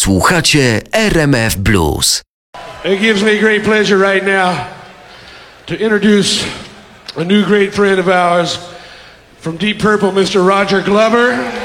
Słuchacie RMF Blues. It gives me great pleasure right now to introduce a new great friend of ours from Deep Purple, Mr. Roger Glover.